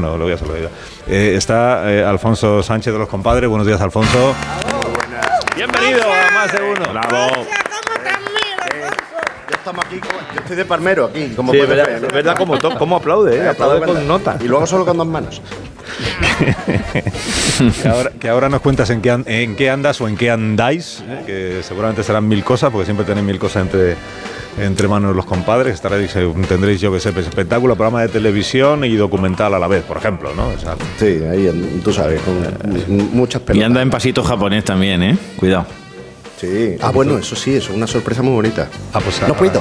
lo voy a saludar. Está Alfonso Sánchez de Los Compadres. Buenos días, Alfonso. Bienvenido a Más de Uno. Bravo. Estamos aquí, yo estoy de palmero aquí, como sí, puede ver. Es verdad cómo aplaude, aplaude con nota. Y luego solo con 2 manos. que ahora nos cuentas en qué andas o en qué andáis, que seguramente serán 1000 cosas, porque siempre tenéis 1000 cosas entre manos los compadres. Tendréis, yo que sé, espectáculo, programa de televisión y documental a la vez, por ejemplo, ¿no? O sea, sí, ahí tú sabes, con muchas pelotas. Y anda en pasito japonés también, ¿eh? Cuidado. Sí. Ah, bueno, eso sí, eso es una sorpresa muy bonita. Pues ¿No puedo?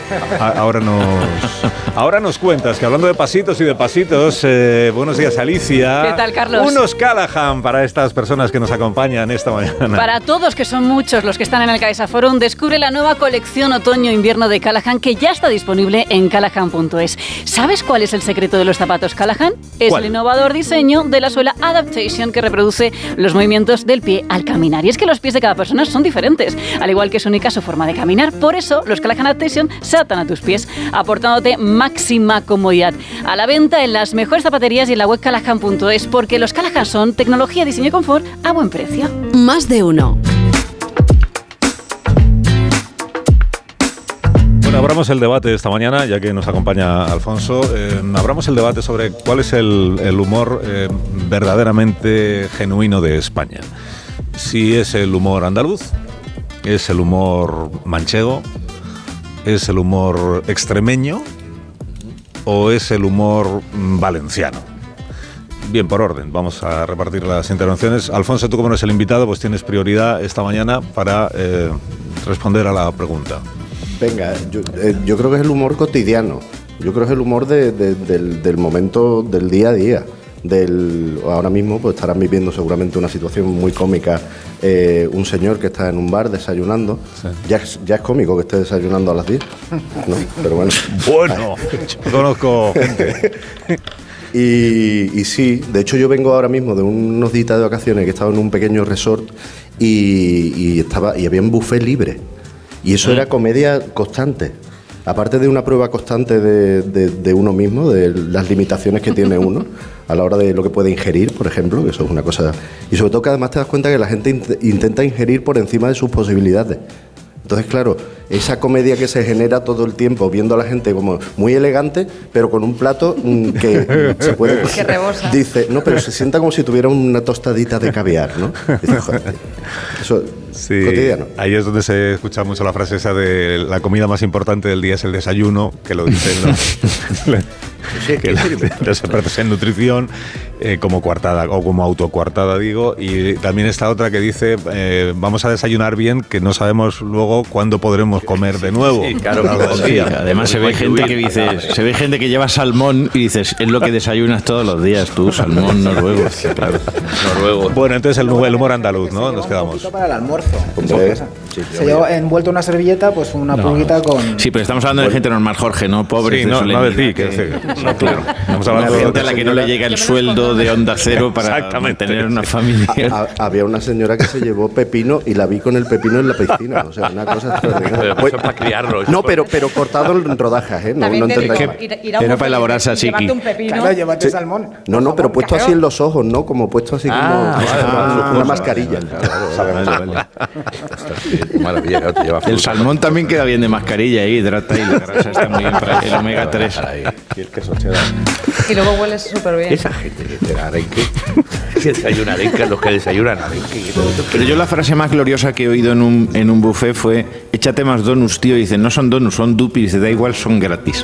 Ahora nos cuentas que hablando de pasitos y de pasitos, buenos días, Alicia. ¿Qué tal, Carlos? Unos Callahan para estas personas que nos acompañan esta mañana. Para todos, que son muchos los que están en el Caixa Forum, descubre la nueva colección otoño-invierno de Callahan, que ya está disponible en callahan.es. ¿Sabes cuál es el secreto de los zapatos Callahan? Es el innovador diseño de la suela Adaptation, que reproduce los movimientos del pie al caminar. Y es que los pies de cada persona son diferentes, al igual que es única su forma de caminar. Por eso, los Callahan Adaptation se adaptan a tus pies, aportándote máxima comodidad. A la venta en las mejores zapaterías y en la web callahan.es, porque los Callahan son tecnología, diseño y confort a buen precio. Más de Uno. Bueno, abramos el debate esta mañana, ya que nos acompaña Alfonso. Abramos el debate sobre cuál es el humor verdaderamente genuino de España. Si es el humor andaluz, es el humor manchego, ¿es el humor extremeño o es el humor valenciano? Bien, por orden, vamos a repartir las intervenciones. Alfonso, tú como eres el invitado, pues tienes prioridad esta mañana para responder a la pregunta. Venga, yo creo que es el humor cotidiano. Yo creo que es el humor del momento, del día a día. Ahora mismo pues estarán viviendo seguramente una situación muy cómica, un señor que está en un bar desayunando, sí. ya es cómico que esté desayunando a las 10, ¿no? Pero bueno, yo conozco gente. Y sí, de hecho yo vengo ahora mismo de unos días de vacaciones que estaba en un pequeño resort y había un buffet libre y eso era comedia constante. Aparte de una prueba constante de uno mismo, de las limitaciones que tiene uno a la hora de lo que puede ingerir, por ejemplo, que eso es una cosa... Y sobre todo que además te das cuenta que la gente intenta ingerir por encima de sus posibilidades. Entonces, claro, esa comedia que se genera todo el tiempo, viendo a la gente como muy elegante, pero con un plato que se puede... Que rebosa. Dice, no, pero se sienta como si tuviera una tostadita de caviar, ¿no? Dice, joder, eso... Sí, cotidiano. Ahí es donde se escucha mucho la frase esa de la comida más importante del día es el desayuno, que lo dicen los expertos en nutrición, como coartada o como autocoartada, digo. Y también está otra que dice vamos a desayunar bien, que no sabemos luego cuándo podremos comer de nuevo. Sí, claro. Sí, además se ve gente que dice, se ve gente que lleva salmón y dices, es lo que desayunas todos los días tú, salmón noruego. Claro. Noruego. Bueno, entonces el humor andaluz, ¿no? Nos quedamos. Para el almuerzo. Sí, se lleva envuelto una servilleta, pues una pulguita con... Sí, pero estamos hablando de gente normal, Jorge, no pobre. Sí, no de ti, no, claro. Vamos a hablar de gente a la que no le llega el sueldo de Onda Cero para mantener una familia. Había una señora que se llevó pepino y la vi con el pepino en la piscina, o sea, una cosa extraordinaria. Pues, para criarlo. No, pero cortado en rodajas, ¿eh? No era para elaborar tzatziki. Llévate un pepino. Claro, llévate salmón. No, pero puesto así en los ojos, ¿no? Como puesto así como una mascarilla. Vale. Maravilla, claro, te lleva El salmón también queda bien de mascarilla y hidrata y la grasa está muy bien para el omega 3. Y el queso cheddar. Y luego hueles súper bien. Esa gente que te da arenque, que desayuna arenque, los que desayunan arenque. Pero yo la frase más gloriosa que he oído en un buffet fue: échate más donuts, tío. Y dice, no son donuts, son dupis. Y dice, da igual, son gratis.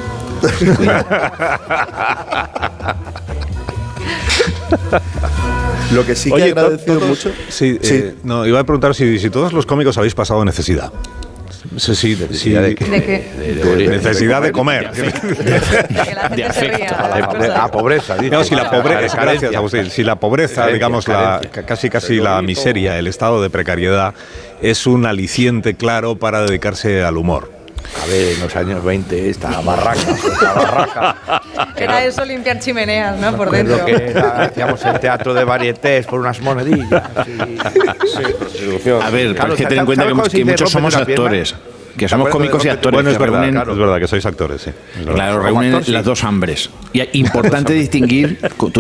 Lo que sí que he agradecido mucho... Sí, no, iba a preguntar si todos los cómicos habéis pasado necesidad. Sí, ¿De qué? Necesidad de comer. De afecto. A pobreza. No, si la pobreza, gracias, Agustín. Si la pobreza, digamos, casi la miseria, el estado de precariedad, es un aliciente claro para dedicarse al humor. A ver, en los años 20, esta barraca. Era eso, limpiar chimeneas, ¿no? Por dentro. Lo que hacíamos el teatro de varietés por unas monedillas. A ver, pero es que ten en cuenta que muchos somos actores. Que somos cómicos y actores. Bueno, es verdad que sois actores, sí. Claro, reúnen las dos hambres. Y es importante distinguir, tú